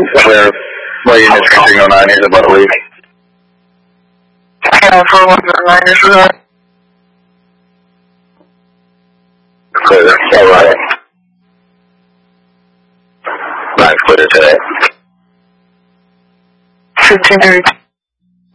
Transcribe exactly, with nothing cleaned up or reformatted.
Clear. Well, units three oh nine is about to leave. Yeah, four one zero nine is clear. Clear. All right. Nice clear today. Fifteen thirty.